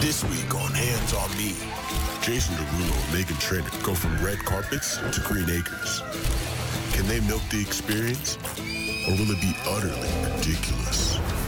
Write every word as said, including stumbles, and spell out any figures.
This week on Hands on Me, Jason Derulo and Megan Trainor go from red carpets to green acres. Can they milk the experience, or will it be utterly ridiculous?